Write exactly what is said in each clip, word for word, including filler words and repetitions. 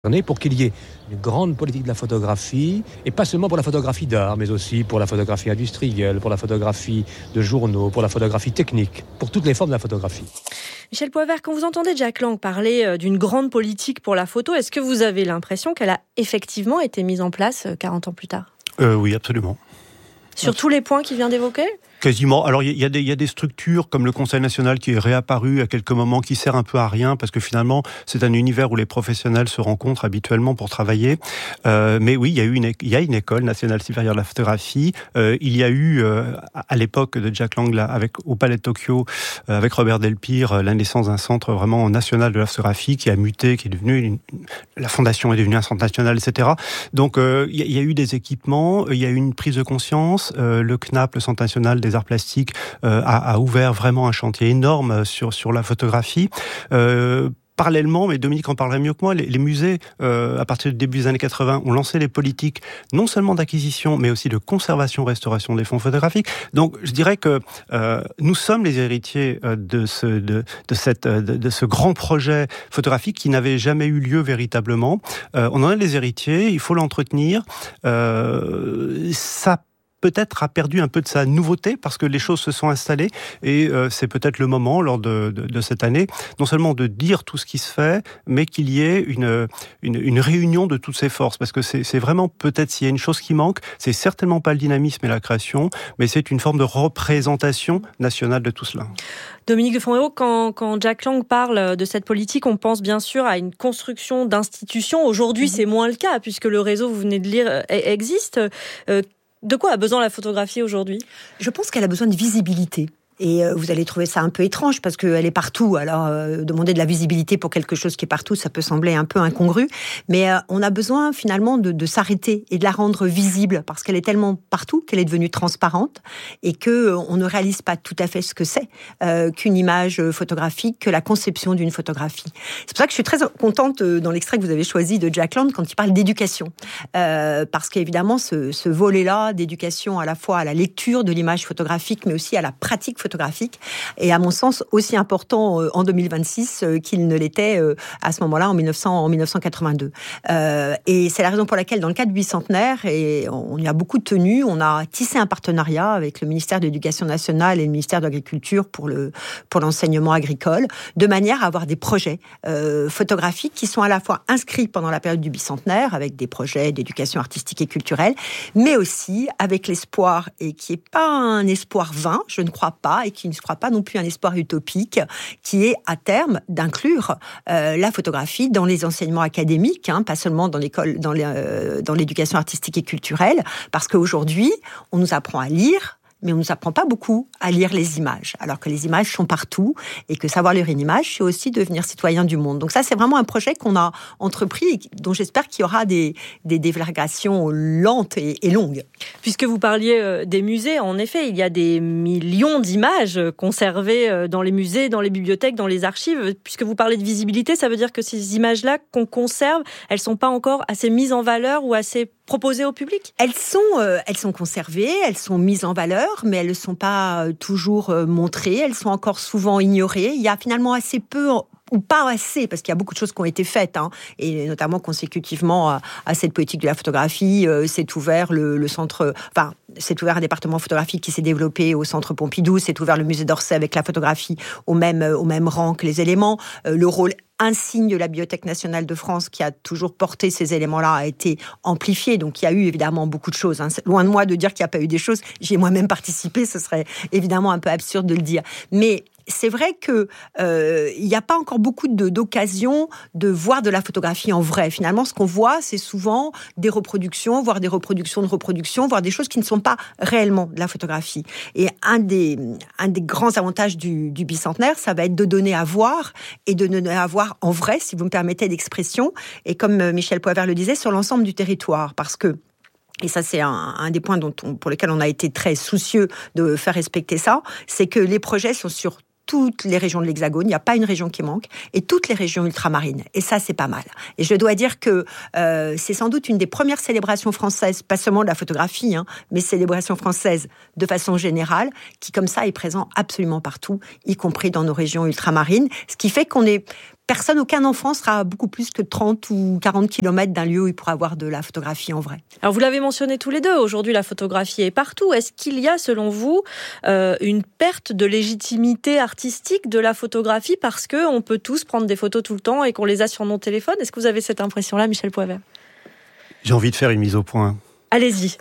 pour qu'il y ait une grande politique de la photographie, et pas seulement pour la photographie d'art, mais aussi pour la photographie industrielle, pour la photographie de journaux, pour la photographie technique, pour toutes les formes de la photographie. Michel Poivert, quand vous entendez Jack Lang parler d'une grande politique pour la photo, est-ce que vous avez l'impression qu'elle a effectivement été mise en place quarante ans plus tard ? euh, Oui, absolument. Sur tous les points qu'il vient d'évoquer ? Quasiment. Alors, il y, y, y a des structures comme le Conseil national qui est réapparu à quelques moments, qui sert un peu à rien, parce que finalement, c'est un univers où les professionnels se rencontrent habituellement pour travailler. Euh, mais oui, il y a eu une, il y a une école nationale supérieure de la photographie. Euh, il y a eu, euh, à l'époque de Jack Lang, là, avec, au Palais de Tokyo, euh, avec Robert Delpire, euh, la naissance d'un centre vraiment national de la photographie qui a muté, qui est devenu, une, la fondation est devenue un centre national, et cetera. Donc, euh, il y, y a eu des équipements, il y a eu une prise de conscience. Euh, le C N A P, le Centre national des arts plastiques, euh, a, a ouvert vraiment un chantier énorme sur, sur la photographie. Euh, Parallèlement, mais Dominique en parlerait mieux que moi, les, les musées, euh, à partir du début des années quatre-vingts, ont lancé les politiques non seulement d'acquisition, mais aussi de conservation-restauration des fonds photographiques. Donc, je dirais que euh, nous sommes les héritiers euh, de, ce, de, de, cette, de, de ce grand projet photographique qui n'avait jamais eu lieu véritablement. Euh, on en est les héritiers, il faut l'entretenir. Euh, ça peut-être a perdu un peu de sa nouveauté parce que les choses se sont installées et euh, c'est peut-être le moment lors de, de, de cette année non seulement de dire tout ce qui se fait, mais qu'il y ait une, une, une réunion de toutes ces forces, parce que c'est, c'est vraiment peut-être s'il y a une chose qui manque, c'est certainement pas le dynamisme et la création, mais c'est une forme de représentation nationale de tout cela. Dominique de Fontenay-Aux, quand, quand Jack Lang parle de cette politique, on pense bien sûr à une construction d'institutions. Aujourd'hui, mmh. c'est moins le cas puisque le réseau, vous venez de lire, existe. Euh, De quoi a besoin la photographie aujourd'hui ? Je pense qu'elle a besoin de visibilité. Et euh, vous allez trouver ça un peu étrange parce qu'elle est partout. Alors, euh, demander de la visibilité pour quelque chose qui est partout, ça peut sembler un peu incongru. Mais euh, on a besoin finalement de, de s'arrêter et de la rendre visible parce qu'elle est tellement partout qu'elle est devenue transparente et qu'on euh, ne réalise pas tout à fait ce que c'est euh, qu'une image photographique, que la conception d'une photographie. C'est pour ça que je suis très contente euh, dans l'extrait que vous avez choisi de Jack Lang quand il parle d'éducation. Euh, parce qu'évidemment, ce, ce volet-là d'éducation à la fois à la lecture de l'image photographique, mais aussi à la pratique photographique, photographique et à mon sens aussi important euh, en deux mille vingt-six euh, qu'il ne l'était euh, à ce moment-là en, mille neuf cents, en dix-neuf cent quatre-vingt-deux. Euh, et c'est la raison pour laquelle dans le cadre du bicentenaire, et on y a beaucoup tenu, on a tissé un partenariat avec le ministère de l'Éducation nationale et le ministère de l'Agriculture pour, le, pour l'enseignement agricole, de manière à avoir des projets euh, photographiques qui sont à la fois inscrits pendant la période du bicentenaire avec des projets d'éducation artistique et culturelle, mais aussi avec l'espoir, et qui n'est pas un espoir vain, je ne crois pas, et qui ne se croit pas non plus un espoir utopique, qui est à terme d'inclure euh, la photographie dans les enseignements académiques, hein, pas seulement dans l'école, dans, les, euh, dans l'éducation artistique et culturelle, parce qu'aujourd'hui, on nous apprend à lire, mais on ne nous apprend pas beaucoup à lire les images, alors que les images sont partout, et que savoir lire une image, c'est aussi devenir citoyen du monde. Donc ça, c'est vraiment un projet qu'on a entrepris, et dont j'espère qu'il y aura des, des déflagrations lentes et, et longues. Puisque vous parliez des musées, en effet, il y a des millions d'images conservées dans les musées, dans les bibliothèques, dans les archives. Puisque vous parlez de visibilité, ça veut dire que ces images-là qu'on conserve, elles ne sont pas encore assez mises en valeur ou assez proposées au public ? Elles sont, euh, elles sont conservées, elles sont mises en valeur, mais elles ne sont pas toujours montrées, elles sont encore souvent ignorées. Il y a finalement assez peu, ou pas assez, parce qu'il y a beaucoup de choses qui ont été faites, hein, et notamment consécutivement à, à cette politique de la photographie, euh, s'est ouvert le, le centre, enfin, s'est ouvert un département photographique qui s'est développé au centre Pompidou, s'est ouvert le musée d'Orsay avec la photographie au même, au même rang que les éléments. Euh, le rôle insigne de la Bibliothèque nationale de France, qui a toujours porté ces éléments-là, a été amplifié. Donc, il y a eu évidemment beaucoup de choses. Hein. C'est loin de moi de dire qu'il n'y a pas eu des choses. J'y ai moi-même participé. Ce serait évidemment un peu absurde de le dire. Mais c'est vrai qu'il euh, n'y a pas encore beaucoup de, d'occasions de voir de la photographie en vrai. Finalement, ce qu'on voit, c'est souvent des reproductions, voire des reproductions de reproductions, voire des choses qui ne sont pas réellement de la photographie. Et un des, un des grands avantages du, du bicentenaire, ça va être de donner à voir, et de donner à voir en vrai, si vous me permettez l'expression, et comme Michel Poivert le disait, sur l'ensemble du territoire. Parce que et ça, c'est un, un des points dont on, pour lesquels on a été très soucieux de faire respecter ça, c'est que les projets sont sur toutes les régions de l'Hexagone, il n'y a pas une région qui manque, et toutes les régions ultramarines. Et ça, c'est pas mal. Et je dois dire que euh, c'est sans doute une des premières célébrations françaises, pas seulement de la photographie, hein, mais célébrations françaises de façon générale, qui comme ça est présent absolument partout, y compris dans nos régions ultramarines, ce qui fait qu'on est personne, aucun enfant sera à beaucoup plus que trente ou quarante kilomètres d'un lieu où il pourra avoir de la photographie en vrai. Alors vous l'avez mentionné tous les deux, aujourd'hui la photographie est partout. Est-ce qu'il y a selon vous euh, une perte de légitimité artistique de la photographie parce qu'on peut tous prendre des photos tout le temps et qu'on les a sur nos téléphones? Est-ce que vous avez cette impression-là, Michel Poivert? J'ai envie de faire une mise au point. Allez-y.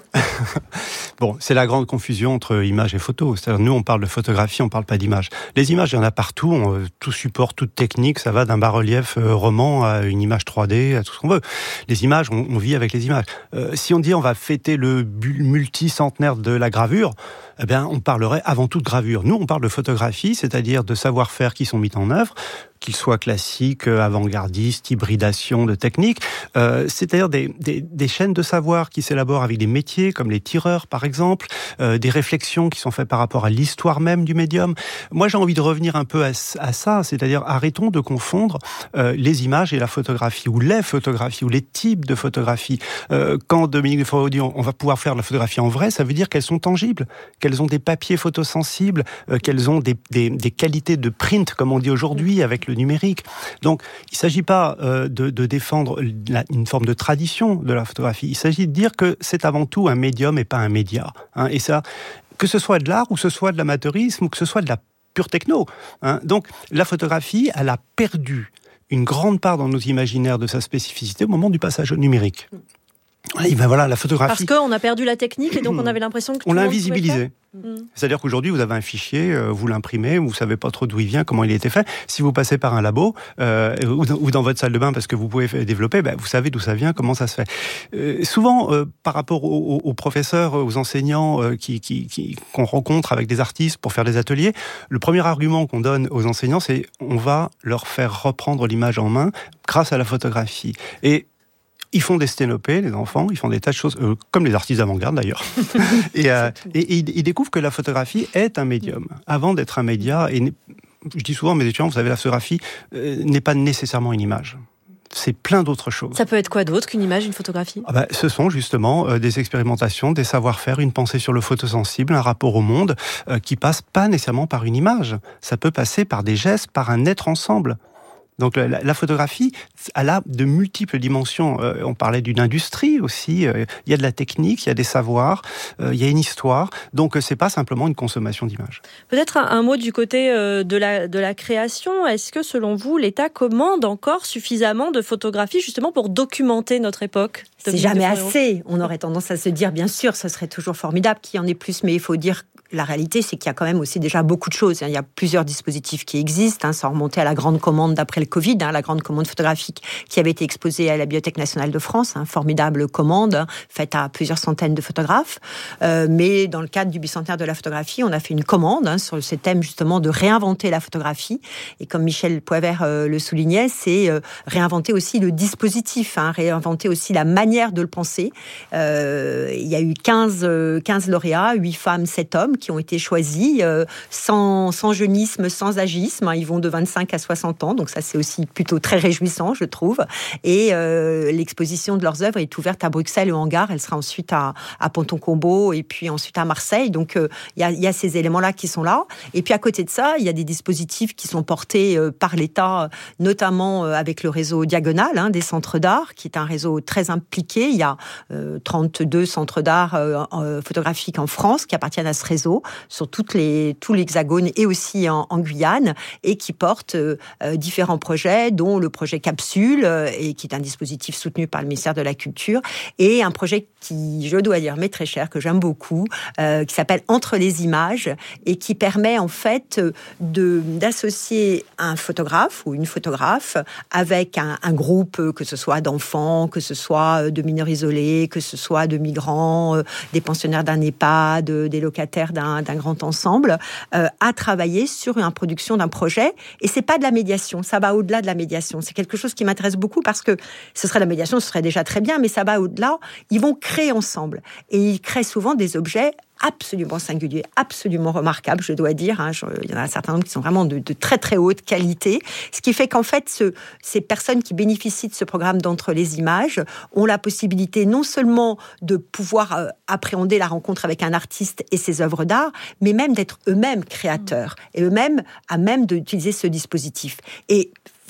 Bon, c'est la grande confusion entre image et photo. C'est-à-dire, nous, on parle de photographie, on parle pas d'image. Les images, il y en a partout. On, tout support, toute technique, ça va d'un bas-relief euh, roman à une image trois D, à tout ce qu'on veut. Les images, on, on vit avec les images. Euh, si on dit on va fêter le multicentenaire de la gravure, eh bien, on parlerait avant tout de gravure. Nous, on parle de photographie, c'est-à-dire de savoir-faire qui sont mis en œuvre, qu'ils soient classiques, avant-gardistes, hybridation de techniques. Euh, c'est-à-dire des, des, des chaînes de savoir qui s'élaborent avec des métiers comme les tireurs, par exemple, euh, des réflexions qui sont faites par rapport à l'histoire même du médium. Moi, j'ai envie de revenir un peu à, à ça, c'est-à-dire arrêtons de confondre euh, les images et la photographie, ou les photographies, ou les types de photographies. Euh, quand Dominique de Fourreau dit on, on va pouvoir faire de la photographie en vrai, ça veut dire qu'elles sont tangibles, qu'elles ont des papiers photosensibles, euh, qu'elles ont des, des, des qualités de print, comme on dit aujourd'hui, avec le numérique. Donc, il ne s'agit pas euh, de, de défendre la, une forme de tradition de la photographie. Il s'agit de dire que c'est avant tout un médium et pas un média. Hein, et ça, que ce soit de l'art, ou que ce soit de l'amateurisme, ou que ce soit de la pure techno. Hein. Donc, la photographie, elle a perdu une grande part dans nos imaginaires de sa spécificité au moment du passage au numérique. Et ben voilà, la photographie. Parce qu'on a perdu la technique et donc on avait l'impression que tout on l'a le monde pouvait le faire. invisibilisé. C'est-à-dire qu'aujourd'hui, vous avez un fichier, euh, vous l'imprimez, vous ne savez pas trop d'où il vient, comment il a été fait. Si vous passez par un labo euh, ou, dans, ou dans votre salle de bain, parce que vous pouvez développer, ben, vous savez d'où ça vient, comment ça se fait. Euh, souvent, euh, par rapport aux, aux professeurs, aux enseignants euh, qui, qui, qui, qu'on rencontre avec des artistes pour faire des ateliers, le premier argument qu'on donne aux enseignants, c'est on va leur faire reprendre l'image en main grâce à la photographie. Et ils font des sténopées, les enfants, ils font des tas de choses, euh, comme les artistes d'avant-garde d'ailleurs. et, euh, et, et ils découvrent que la photographie est un médium, avant d'être un média. Et je dis souvent à mes étudiants, vous savez, la photographie euh, n'est pas nécessairement une image. C'est plein d'autres choses. Ça peut être quoi d'autre qu'une image, une photographie? ah ben, Ce sont justement euh, des expérimentations, des savoir-faire, une pensée sur le photosensible, un rapport au monde euh, qui passe pas nécessairement par une image. Ça peut passer par des gestes, par un être ensemble. Donc la, la photographie, elle a de multiples dimensions. Euh, on parlait d'une industrie aussi. Euh, il y a de la technique, il y a des savoirs, euh, il y a une histoire. Donc c'est pas simplement une consommation d'images. Peut-être un, un mot du côté euh, de la de la création. Est-ce que selon vous, l'État commande encore suffisamment de photographies justement pour documenter notre époque? C'est jamais assez. On aurait tendance à se dire, bien sûr, ça serait toujours formidable qu'il y en ait plus, mais il faut dire la réalité, c'est qu'il y a quand même aussi déjà beaucoup de choses. Il y a plusieurs dispositifs qui existent, hein, sans remonter à la grande commande d'après le Covid, hein, la grande commande photographique qui avait été exposée à la Bibliothèque nationale de France, hein, formidable commande hein, faite à plusieurs centaines de photographes. Euh, mais dans le cadre du bicentenaire de la photographie, on a fait une commande hein, sur ce thème justement de réinventer la photographie. Et comme Michel Poivert euh, le soulignait, c'est euh, réinventer aussi le dispositif, hein, réinventer aussi la manière de le penser. Euh, il y a eu quinze, quinze lauréats, huit femmes, sept hommes, qui ont été choisis, euh, sans, sans jeunisme, sans agisme. Hein, ils vont de vingt-cinq à soixante ans, donc ça c'est aussi plutôt très réjouissant, je trouve. Et euh, l'exposition de leurs œuvres est ouverte à Bruxelles au hangar. Elle sera ensuite à, à Ponton-Combo et puis ensuite à Marseille. Donc il euh, y, a, y a ces éléments-là qui sont là. Et puis à côté de ça, il y a des dispositifs qui sont portés euh, par l'État, notamment euh, avec le réseau Diagonal, hein, des centres d'art, qui est un réseau très impliqué. Il y a euh, trente-deux centres d'art euh, euh, photographiques en France qui appartiennent à ce réseau, sur toutes les, tout l'Hexagone et aussi en, en Guyane, et qui portent euh, différents projets, dont le projet Capsule, euh, et qui est un dispositif soutenu par le ministère de la Culture, et un projet qui, je dois dire, m'est très cher, que j'aime beaucoup, euh, qui s'appelle Entre les images, et qui permet en fait de, d'associer un photographe ou une photographe avec un, un groupe, que ce soit d'enfants, que ce soit de mineurs isolés, que ce soit de migrants, euh, des pensionnaires d'un EHPAD, des locataires d'un D'un, d'un grand ensemble, euh, à travailler sur une production d'un projet. Et c'est pas de la médiation, ça va au-delà de la médiation. C'est quelque chose qui m'intéresse beaucoup parce que ce serait la médiation, ce serait déjà très bien, mais ça va au-delà. Ils vont créer ensemble. Et ils créent souvent des objets absolument singuliers, absolument remarquables, je dois dire. Hein. Je, il y en a un certain nombre qui sont vraiment de, de très très haute qualité. Ce qui fait qu'en fait, ce, ces personnes qui bénéficient de ce programme d'Entre les images ont la possibilité non seulement de pouvoir euh, appréhender la rencontre avec un artiste et ses œuvres d'art, mais même d'être eux-mêmes créateurs et eux-mêmes à même d'utiliser ce dispositif. Et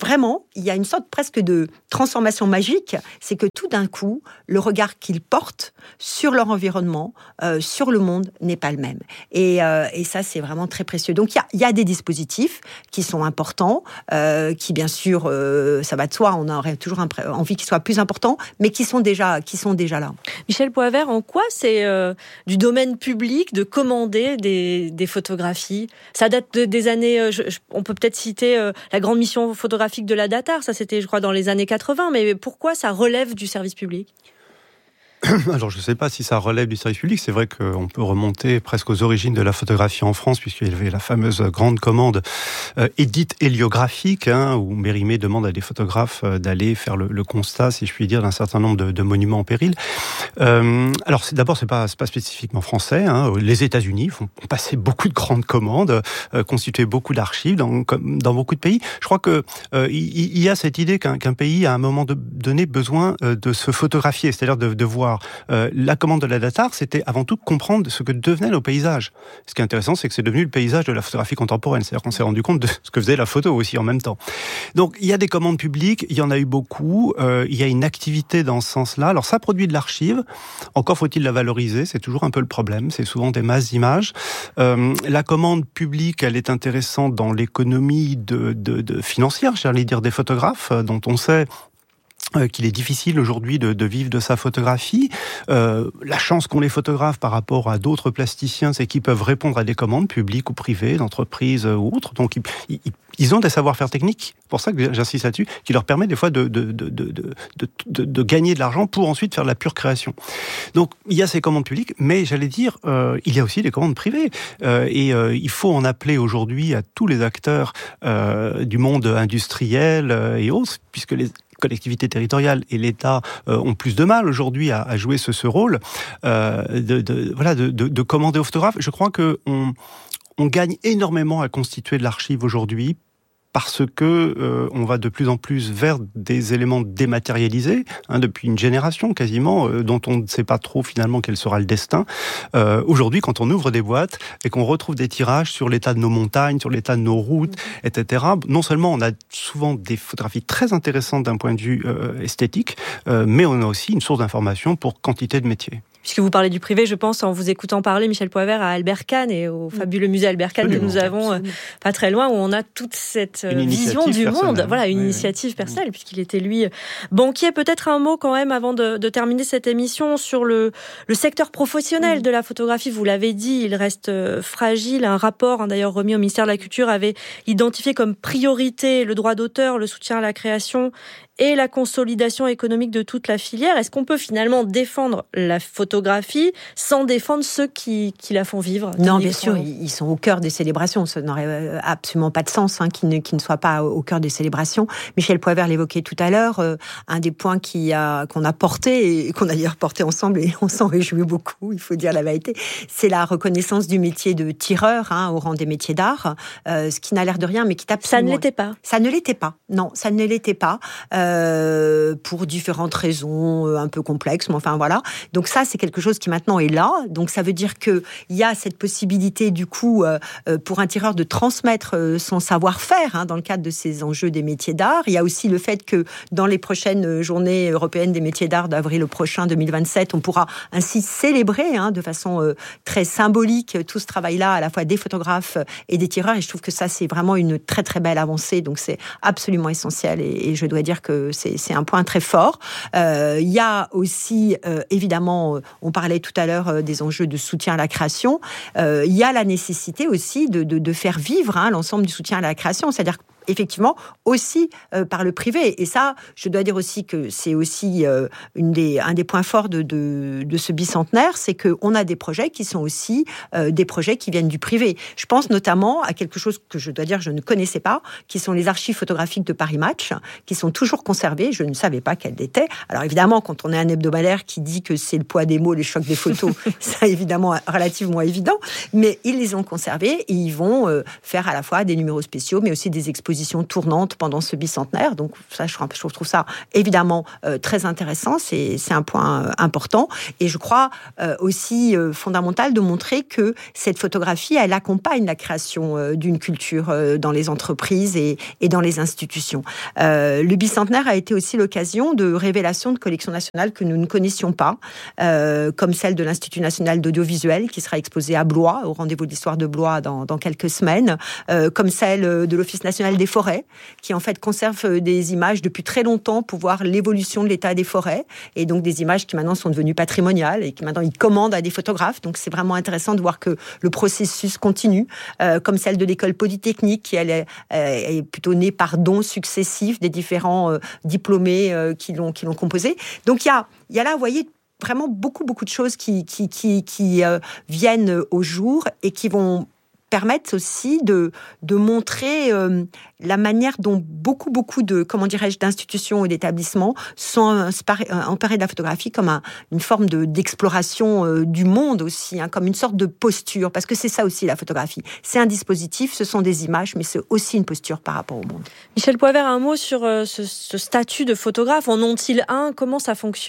vraiment, il y a une sorte presque de transformation magique, c'est que tout d'un coup, le regard qu'ils portent sur leur environnement, euh, sur le monde, n'est pas le même. Et, euh, et ça, c'est vraiment très précieux. Donc, il y a, y a des dispositifs qui sont importants, euh, qui, bien sûr, euh, ça va de soi, on aurait toujours envie qu'ils soient plus importants, mais qui sont déjà, qui sont déjà là. Michel Poivert, en quoi c'est euh, du domaine public de commander des, des photographies ? Ça date de, des années... Je, je, on peut peut-être citer euh, la grande mission photographique de la Datar, ça c'était je crois dans les années quatre-vingts, mais pourquoi ça relève du service public ? Alors, je ne sais pas si ça relève du service public. C'est vrai qu'on peut remonter presque aux origines de la photographie en France, puisqu'il y avait la fameuse grande commande euh, édite héliographique, hein, où Mérimée demande à des photographes euh, d'aller faire le, le constat, si je puis dire, d'un certain nombre de, de monuments en péril. Euh, alors, c'est, d'abord, c'est pas, c'est pas spécifiquement français. Hein. Les États-Unis font passer beaucoup de grandes commandes, euh, constituer beaucoup d'archives dans, dans beaucoup de pays. Je crois que euh, il, il y a cette idée qu'un, qu'un pays, à un moment de, donné, besoin euh, de se photographier, c'est-à-dire de, de voir. Euh, la commande de la Datar, c'était avant tout comprendre ce que devenaient nos paysages. Ce qui est intéressant, c'est que c'est devenu le paysage de la photographie contemporaine. C'est-à-dire qu'on s'est rendu compte de ce que faisait la photo aussi en même temps. Donc, il y a des commandes publiques, il y en a eu beaucoup. Euh, il y a une activité dans ce sens-là. Alors, ça produit de l'archive. Encore faut-il la valoriser. C'est toujours un peu le problème. C'est souvent des masses d'images. Euh, la commande publique, elle est intéressante dans l'économie de, de, de financière, j'allais dire, des photographes, dont on sait Euh, qu'il est difficile aujourd'hui de, de vivre de sa photographie. Euh, la chance qu'ont les photographes par rapport à d'autres plasticiens, c'est qu'ils peuvent répondre à des commandes publiques ou privées, d'entreprises ou autres. Donc, ils, ils, ils ont des savoir-faire techniques, pour ça que j'insiste là-dessus, qui leur permet des fois de, de, de, de, de, de, de gagner de l'argent pour ensuite faire de la pure création. Donc, il y a ces commandes publiques, mais j'allais dire, euh, il y a aussi des commandes privées. Euh, et euh, il faut en appeler aujourd'hui à tous les acteurs euh, du monde industriel euh, et autres, puisque les collectivités territoriales et l'État euh, ont plus de mal aujourd'hui à, à jouer ce, ce rôle euh, de, de, voilà, de, de, de commander aux photographes. Je crois qu'on on gagne énormément à constituer de l'archive aujourd'hui, parce que euh, on va de plus en plus vers des éléments dématérialisés, hein, depuis une génération quasiment, euh, dont on ne sait pas trop finalement quel sera le destin. Euh, aujourd'hui, quand on ouvre des boîtes et qu'on retrouve des tirages sur l'état de nos montagnes, sur l'état de nos routes, mmh. et cetera, non seulement on a souvent des photographies très intéressantes d'un point de vue euh, esthétique, euh, mais on a aussi une source d'information pour quantité de métiers. Puisque vous parlez du privé, je pense, en vous écoutant parler, Michel Poivert, à Albert Kahn et au fabuleux musée Albert Kahn que nous avons absolument. pas très loin, où on a toute cette une vision du monde. Voilà, une oui, initiative oui. personnelle, mmh. puisqu'il était, lui, banquier. Peut-être un mot quand même, avant de, de terminer cette émission, sur le, le secteur professionnel mmh. de la photographie. Vous l'avez dit, il reste fragile. Un rapport, hein, d'ailleurs remis au ministère de la Culture, avait identifié comme priorité le droit d'auteur, le soutien à la création et la consolidation économique de toute la filière. Est-ce qu'on peut finalement défendre la photographie sans défendre ceux qui, qui la font vivre ? Non, bien sûr, ils sont au cœur des célébrations. Ça n'aurait absolument pas de sens hein, qu'ils ne, qu'ils ne soient pas au cœur des célébrations. Michel Poivert l'évoquait tout à l'heure. Euh, un des points qui a, qu'on a porté, et qu'on a d'ailleurs porté ensemble, et on s'en réjouit beaucoup, il faut dire la vérité, c'est la reconnaissance du métier de tireur hein, au rang des métiers d'art, euh, ce qui n'a l'air de rien, mais qui tape... Ça ne l'était pas. Ça ne l'était pas. Non, ça ne l'était pas. Euh, Euh, pour différentes raisons euh, un peu complexes, mais enfin voilà. Donc ça, c'est quelque chose qui maintenant est là. Donc ça veut dire qu'il y a cette possibilité du coup euh, pour un tireur de transmettre euh, son savoir-faire hein, dans le cadre de ces enjeux des métiers d'art. Il y a aussi le fait que dans les prochaines journées européennes des métiers d'art d'avril prochain deux mille vingt-sept, on pourra ainsi célébrer hein, de façon euh, très symbolique tout ce travail-là, à la fois des photographes et des tireurs. Et je trouve que ça, c'est vraiment une très très belle avancée. Donc c'est absolument essentiel. Et, et je dois dire que C'est, c'est un point très fort. Euh, il y a aussi, euh, évidemment, on parlait tout à l'heure euh, des enjeux de soutien à la création. Euh, il y a la nécessité aussi de, de, de faire vivre hein, l'ensemble du soutien à la création. C'est-à-dire effectivement aussi euh, par le privé. Et ça, je dois dire aussi que c'est aussi euh, une des, un des points forts de, de, de ce bicentenaire, c'est qu'on a des projets qui sont aussi euh, des projets qui viennent du privé. Je pense notamment à quelque chose que je dois dire que je ne connaissais pas, qui sont les archives photographiques de Paris Match, qui sont toujours conservées. Je ne savais pas qu'elles étaient. Alors évidemment, quand on est un hebdomadaire qui dit que c'est le poids des mots, les chocs des photos, c'est évidemment relativement évident, mais ils les ont conservées et ils vont euh, faire à la fois des numéros spéciaux, mais aussi des expositions exposition tournante pendant ce bicentenaire. Donc ça, je, je trouve ça évidemment euh, très intéressant. C'est, c'est un point euh, important. Et je crois euh, aussi euh, fondamental de montrer que cette photographie, elle accompagne la création euh, d'une culture euh, dans les entreprises et, et dans les institutions. Euh, le bicentenaire a été aussi l'occasion de révélation de collections nationales que nous ne connaissions pas, euh, comme celle de l'Institut national d'audiovisuel qui sera exposée à Blois, au rendez-vous de l'histoire de Blois dans, dans quelques semaines, euh, comme celle de l'Office national des forêts, qui en fait conserve des images depuis très longtemps pour voir l'évolution de l'état des forêts, et donc des images qui maintenant sont devenues patrimoniales et qui maintenant ils commandent à des photographes. Donc c'est vraiment intéressant de voir que le processus continue, euh, comme celle de l'école polytechnique qui elle est, euh, est plutôt née par dons successifs des différents euh, diplômés euh, qui l'ont qui l'ont composée. Donc il y a il y a là, vous voyez, vraiment beaucoup beaucoup de choses qui qui qui qui euh, viennent au jour et qui vont permettent aussi de, de montrer euh, la manière dont beaucoup, beaucoup de, comment dirais-je, d'institutions et d'établissements sont emparés de la photographie comme un, une forme de, d'exploration euh, du monde aussi, hein, comme une sorte de posture, parce que c'est ça aussi la photographie. C'est un dispositif, ce sont des images, mais c'est aussi une posture par rapport au monde. Michel Poivert, un mot sur euh, ce, ce statut de photographe. En ont-ils un ? Comment ça fonctionne ?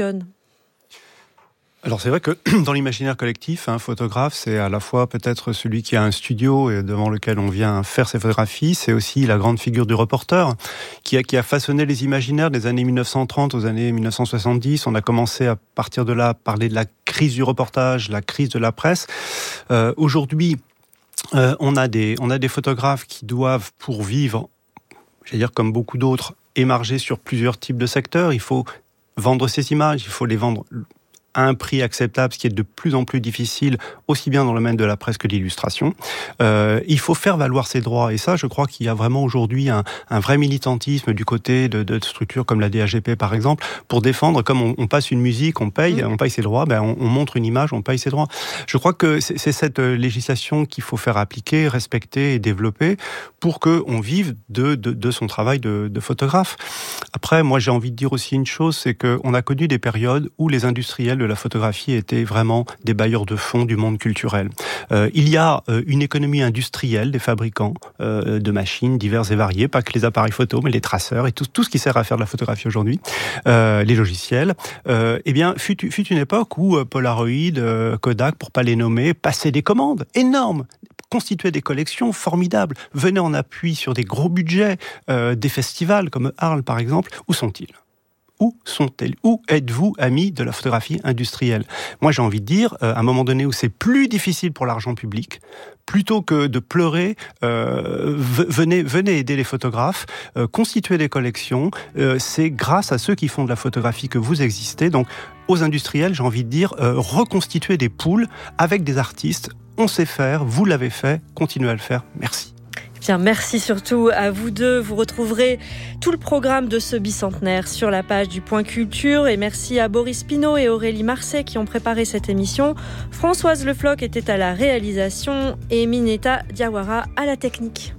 Alors c'est vrai que dans l'imaginaire collectif, un photographe, c'est à la fois peut-être celui qui a un studio et devant lequel on vient faire ses photographies, c'est aussi la grande figure du reporter qui a, qui a façonné les imaginaires des années dix-neuf cent trente aux années dix-neuf cent soixante-dix. On a commencé à partir de là à parler de la crise du reportage, la crise de la presse. Euh, aujourd'hui, euh, on a des, on a des photographes qui doivent, pour vivre, j'allais dire comme beaucoup d'autres, émarger sur plusieurs types de secteurs. Il faut vendre ces images, il faut les vendre à un prix acceptable, ce qui est de plus en plus difficile, aussi bien dans le domaine de la presse que de l'illustration. Euh, il faut faire valoir ses droits, et ça, je crois qu'il y a vraiment aujourd'hui un, un vrai militantisme du côté de, de structures comme la D A G P, par exemple, pour défendre, comme on, on passe une musique, on paye, on paye ses droits, ben on, on montre une image, on paye ses droits. Je crois que c'est, c'est cette législation qu'il faut faire appliquer, respecter et développer pour qu'on vive de, de, de son travail de, de photographe. Après, moi, j'ai envie de dire aussi une chose, c'est qu'on a connu des périodes où les industriels de la photographie étaient vraiment des bailleurs de fonds du monde culturel. Euh, il y a euh, une économie industrielle des fabricants euh, de machines diverses et variées, pas que les appareils photo, mais les traceurs et tout, tout ce qui sert à faire de la photographie aujourd'hui, euh, les logiciels. Euh, eh bien, fut, fut une époque où euh, Polaroid, euh, Kodak, pour pas les nommer, passaient des commandes énormes, constituaient des collections formidables, venaient en appui sur des gros budgets, euh, des festivals comme Arles par exemple. Où sont-ils ? Où sont-elles ? Où êtes-vous, amis de la photographie industrielle ? Moi, j'ai envie de dire, euh, à un moment donné où c'est plus difficile pour l'argent public, plutôt que de pleurer, euh, venez, venez aider les photographes, euh, constituer des collections. Euh, c'est grâce à ceux qui font de la photographie que vous existez. Donc, aux industriels, j'ai envie de dire, euh, reconstituer des poules avec des artistes. On sait faire, vous l'avez fait, continuez à le faire. Merci. Bien, merci surtout à vous deux. Vous retrouverez tout le programme de ce bicentenaire sur la page du Point Culture. Et merci à Boris Pinault et Aurélie Marseille qui ont préparé cette émission. Françoise Le Floch était à la réalisation et Mineta Diawara à la technique.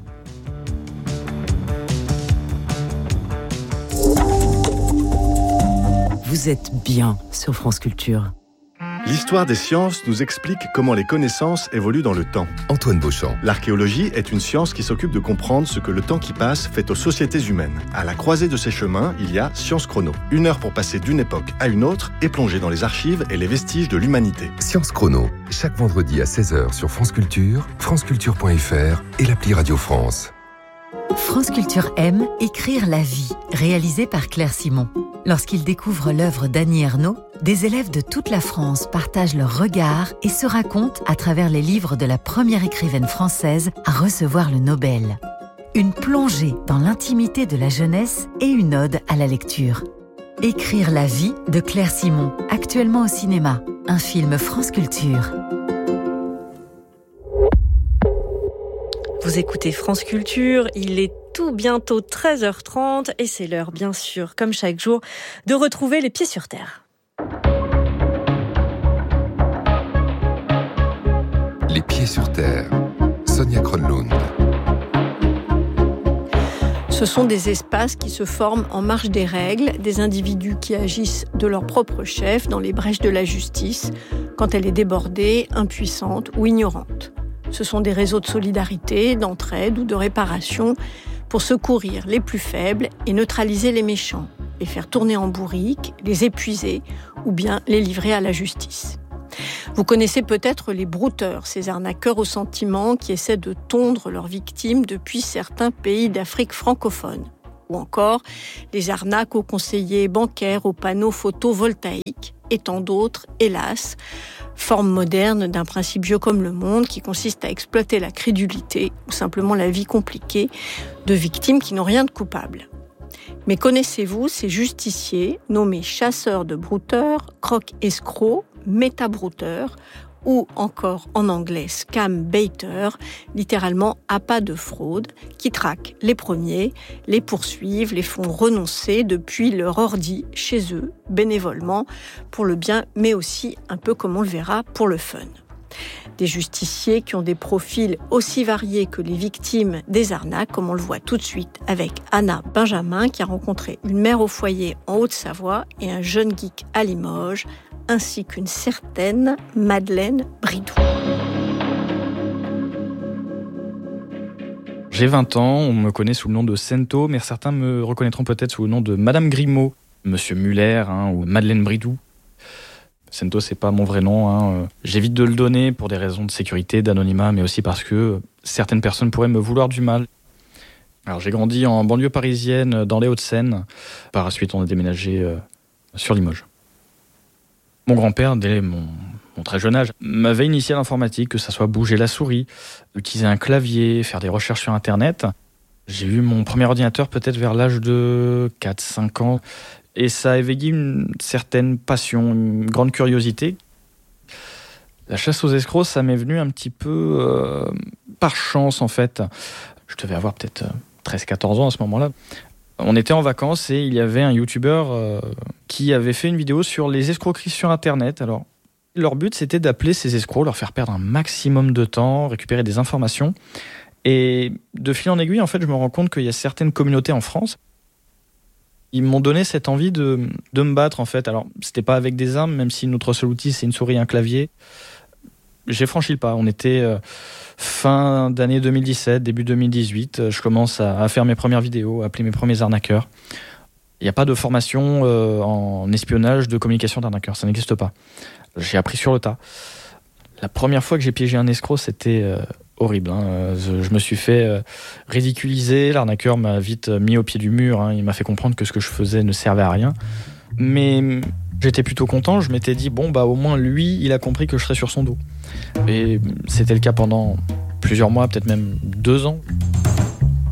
Vous êtes bien sur France Culture. L'histoire des sciences nous explique comment les connaissances évoluent dans le temps. Antoine Beauchamp. L'archéologie est une science qui s'occupe de comprendre ce que le temps qui passe fait aux sociétés humaines. À la croisée de ces chemins, il y a Science Chrono. Une heure pour passer d'une époque à une autre et plonger dans les archives et les vestiges de l'humanité. Science Chrono, chaque vendredi à seize heures sur France Culture, franceculture point f r et l'appli Radio France. France Culture aime écrire la vie, réalisé par Claire Simon. Lorsqu'ils découvrent l'œuvre d'Annie Ernaux, des élèves de toute la France partagent leurs regards et se racontent à travers les livres de la première écrivaine française à recevoir le Nobel. Une plongée dans l'intimité de la jeunesse et une ode à la lecture. Écrire la vie de Claire Simon, actuellement au cinéma, un film France Culture. Vous écoutez France Culture, il est tout bientôt treize heures trente et c'est l'heure, bien sûr, comme chaque jour, de retrouver les pieds sur terre. Les pieds sur terre, Sonia Kronlund. Ce sont des espaces qui se forment en marge des règles, des individus qui agissent de leur propre chef dans les brèches de la justice, quand elle est débordée, impuissante ou ignorante. Ce sont des réseaux de solidarité, d'entraide ou de réparation pour secourir les plus faibles et neutraliser les méchants, les faire tourner en bourrique, les épuiser ou bien les livrer à la justice. Vous connaissez peut-être les brouteurs, ces arnaqueurs aux sentiments qui essaient de tondre leurs victimes depuis certains pays d'Afrique francophone. Ou encore les arnaques aux conseillers bancaires, aux panneaux photovoltaïques et tant d'autres, hélas, forme moderne d'un principe vieux comme le monde qui consiste à exploiter la crédulité ou simplement la vie compliquée de victimes qui n'ont rien de coupable. Mais connaissez-vous ces justiciers nommés chasseurs de brouteurs, croque-escrocs, métabrouteurs ou encore en anglais scam baiter, littéralement appât de fraude, qui traquent les premiers, les poursuivent, les font renoncer depuis leur ordi chez eux, bénévolement, pour le bien, mais aussi, un peu comme on le verra, pour le fun. Des justiciers qui ont des profils aussi variés que les victimes des arnaques, comme on le voit tout de suite avec Anna Benjamin, qui a rencontré une mère au foyer en Haute-Savoie et un jeune geek à Limoges, ainsi qu'une certaine Madeleine Bridou. J'ai vingt ans, on me connaît sous le nom de Sento, mais certains me reconnaîtront peut-être sous le nom de Madame Grimaud, Monsieur Muller hein, ou Madeleine Bridou. Sento, c'est pas mon vrai nom. Hein. J'évite de le donner pour des raisons de sécurité, d'anonymat, mais aussi parce que certaines personnes pourraient me vouloir du mal. Alors, j'ai grandi en banlieue parisienne, dans les Hauts-de-Seine. Par la suite, on a déménagé euh, sur Limoges. Mon grand-père, dès mon, mon très jeune âge, m'avait initié à l'informatique, que ça soit bouger la souris, utiliser un clavier, faire des recherches sur Internet. J'ai eu mon premier ordinateur peut-être vers l'âge de quatre cinq ans. Et ça a éveillé une certaine passion, une grande curiosité. La chasse aux escrocs, ça m'est venu un petit peu euh, par chance, en fait. Je devais avoir peut-être treize quatorze ans à ce moment-là. On était en vacances et il y avait un youtubeur euh, qui avait fait une vidéo sur les escroqueries sur Internet. Alors, leur but, c'était d'appeler ces escrocs, leur faire perdre un maximum de temps, récupérer des informations. Et de fil en aiguille, en fait, je me rends compte qu'il y a certaines communautés en France. Ils m'ont donné cette envie de, de me battre, en fait. Alors, c'était pas avec des armes, même si notre seul outil, c'est une souris et un clavier. J'ai franchi le pas. On était euh, fin d'année deux mille dix-sept, début deux mille dix-huit. Je commence à, à faire mes premières vidéos, à appeler mes premiers arnaqueurs. Il n'y a pas de formation euh, en espionnage de communication d'arnaqueurs. Ça n'existe pas. J'ai appris sur le tas. La première fois que j'ai piégé un escroc, c'était euh, horrible. Hein. Je, je me suis fait euh, ridiculiser. L'arnaqueur m'a vite mis au pied du mur. Hein. Il m'a fait comprendre que ce que je faisais ne servait à rien. Mais j'étais plutôt content. Je m'étais dit, bon, bah au moins lui, il a compris que je serais sur son dos. Et c'était le cas pendant plusieurs mois, peut-être même deux ans.